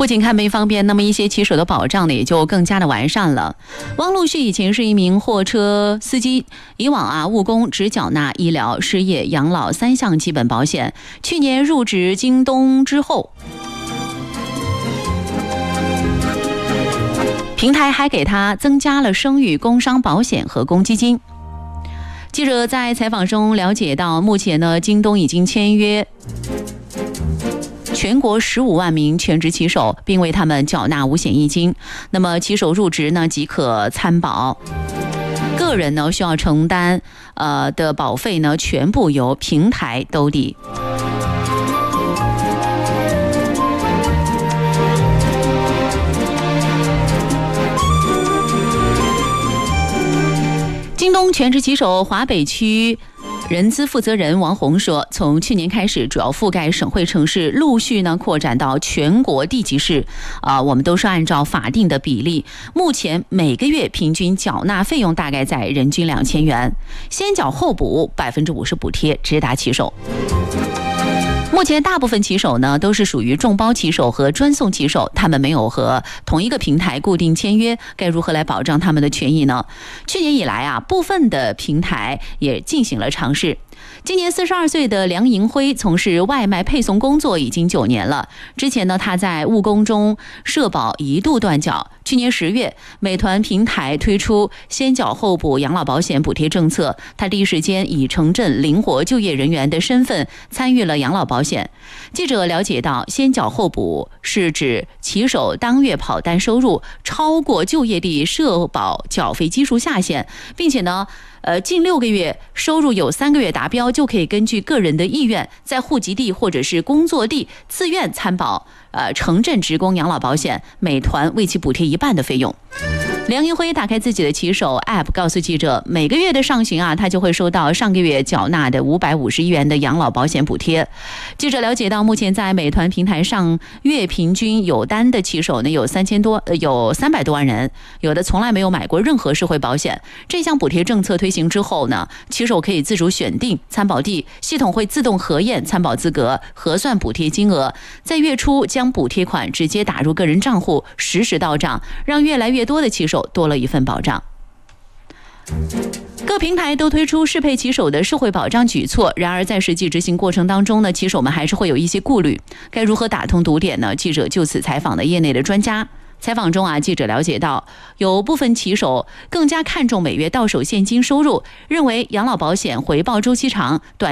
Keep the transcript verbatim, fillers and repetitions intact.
不仅看病方便，那么一些骑手的保障呢也就更加的完善了。汪陆旭以前是一名货车司机，以往啊务工只缴纳医疗、失业、养老三项基本保险。去年入职京东之后，平台还给他增加了生育、工伤保险和公积金。记者在采访中了解到，目前呢，京东已经签约全国十五万名全职骑手，并为他们缴纳五险一金。那么骑手入职呢即可参保，个人呢需要承担呃的保费呢全部由平台兜底。京东全职骑手华北区人资负责人王红说，从去年开始，主要覆盖省会城市，陆续呢扩展到全国地级市。啊、呃，我们都是按照法定的比例。目前每个月平均缴纳费用大概在人均两千元，先缴后补，百分之五十补贴，直达骑手。目前大部分骑手呢都是属于众包骑手和专送骑手，他们没有和同一个平台固定签约，该如何来保障他们的权益呢？去年以来啊，部分的平台也进行了尝试。今年四十二岁的梁银辉从事外卖配送工作已经九年了。之前呢，他在务工中社保一度断缴。去年十月，美团平台推出先缴后补养老保险补贴政策，他第一时间以城镇灵活就业人员的身份参与了养老保险。记者了解到，先缴后补是指骑手当月跑单收入超过就业地社保缴费基数下限，并且呢。呃，近六个月收入有三个月达标，就可以根据个人的意愿，在户籍地或者是工作地自愿参保呃城镇职工养老保险，美团为其补贴一半的费用。梁银辉打开自己的骑手 App， 告诉记者，每个月的上旬啊，他就会收到上个月缴纳的五百五十一元的养老保险补贴。记者了解到，目前在美团平台上月平均有单的骑手呢有三千多，呃，有三百多万人，有的从来没有买过任何社会保险。这项补贴政策推行之后呢，骑手可以自主选定参保地，系统会自动核验参保资格，核算补贴金额，在月初将补贴款直接打入个人账户，实时到账，让越来越多的骑手多了一份保障。各平台都推出适配骑手的社会保障举措，然而在实际执行过程当中呢，骑手们还是会有一些顾虑，该如何打通堵点呢？记者就此采访了业内的专家。采访中啊，记者了解到，有部分骑手更加看重每月到手现金收入，认为养老保险回报周期长，短